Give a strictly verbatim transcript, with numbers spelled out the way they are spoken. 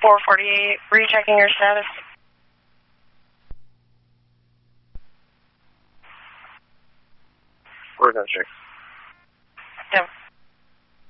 four forty-eight, were you checking your status? Where's that check? Yep.